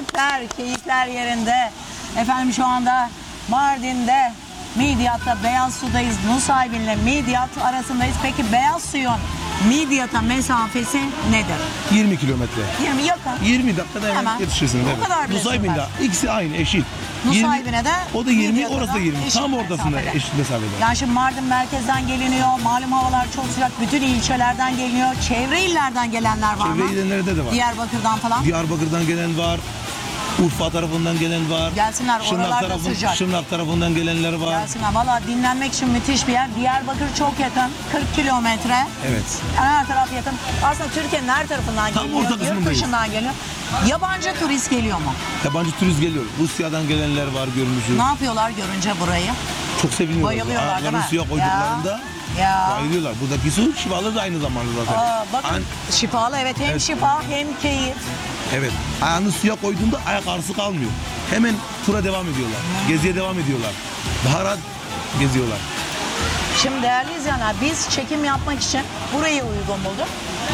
süper, keyifler yerinde. Efendim şu anda Mardin'de, Midyat'ta Beyaz Su'dayız. Nusaybin'le Midyat arasındayız. Peki Beyaz Su'nun Midyat'a mesafesi nedir? 20 kilometre. 20 yakın. 20 dakikada hemen yetişirsiniz. O kadar bile Nusaybin'de süper. ikisi aynı eşit. Nusaybin'e de o da 20, Midyat'a orası da 20. eşit Tam ortasında mesafede. eşit mesafede. Yani şimdi Mardin merkezden geliniyor. Malum havalar çok sıcak. Bütün ilçelerden geliniyor. Çevre illerden gelenler var mı? Çevre illerinde de var. Diyarbakır'dan falan. Diyarbakır'dan gelen var. Urfa tarafından gelen var. Gelsinler, oralar da sıcak. Şırnak tarafından gelenler var. Gelsinler. Valla dinlenmek için müthiş bir yer. Diyarbakır çok yakın. 40 kilometre. Evet. Yani her taraf yakın. Aslında Türkiye'nin her tarafından Tam geliyor. orta Yurt kısmındayız. dışından geliyor. Yabancı turist geliyor mu? Yabancı turist geliyor. Rusya'dan gelenler var görmüşüz. Ne yapıyorlar görünce burayı? Çok seviniyorlar. Bayılıyorlar, değil Ayaklarını mi? suya koyduklarında Ya. bayılıyorlar. Buradaki su şifalı da aynı zamanda zaten. Bakın şifalı, evet, hem Evet. şifa hem keyif. Evet. Ayağını suya koyduğunda ayak ağrısı kalmıyor. Hemen tura devam ediyorlar. Geziye devam ediyorlar. Daha rahat geziyorlar. Şimdi değerli izleyenler, biz çekim yapmak için burayı uygun bulduk.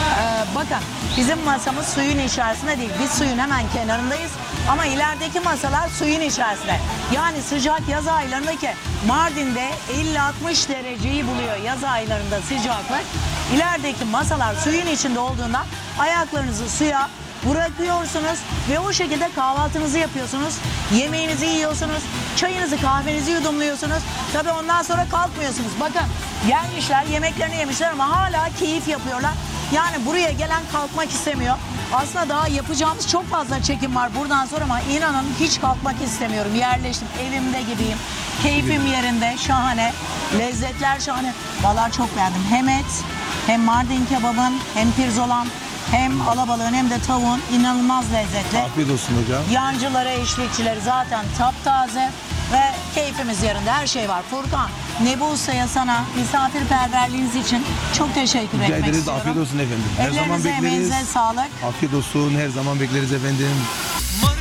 Bakın bizim masamız suyun içerisinde değil. Biz suyun hemen kenarındayız. Ama ilerideki masalar suyun içerisinde. Yani sıcak yaz aylarındaki Mardin'de 50-60 dereceyi buluyor yaz aylarında sıcaklık. İlerideki masalar suyun içinde olduğundan ayaklarınızı suya bırakıyorsunuz ve o şekilde kahvaltınızı yapıyorsunuz, yemeğinizi yiyorsunuz, çayınızı, kahvenizi yudumluyorsunuz. Tabii ondan sonra kalkmıyorsunuz. Bakın gelmişler, yemeklerini yemişler ama hala keyif yapıyorlar. Yani buraya gelen kalkmak istemiyor. Aslında daha yapacağımız çok fazla çekim var buradan sonra ama inanın hiç kalkmak istemiyorum. Yerleştim, evimde gibiyim. Keyfim yerinde, şahane. Lezzetler şahane. Vallahi çok beğendim. Hem et, hem Mardin kebabın, hem pirzolan, hem alabalığın hem de tavuğun inanılmaz lezzetli. Afiyet olsun hocam. Yancıları, eşlikçileri zaten taptaze ve keyfimiz yerinde. Her şey var. Furkan, Nebu Usta'ya, sana misafirperverliğiniz için çok teşekkür Rica etmek ederiz. istiyorum. Afiyet olsun efendim. Her zaman Ellerinize, bekleriz. emeğinize sağlık. Afiyet olsun. Her zaman bekleriz efendim.